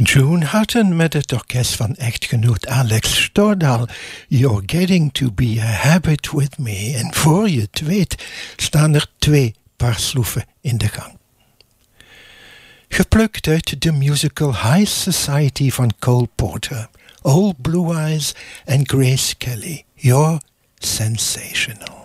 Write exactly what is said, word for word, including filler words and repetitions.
June Hutton met het orkest van echtgenoot Alex Stordahl. You're getting to be a habit with me. En voor je het weet staan er twee paar sloeven in de gang. Geplukt uit de musical High Society van Cole Porter. Old Blue Eyes en Grace Kelly. You're sensational.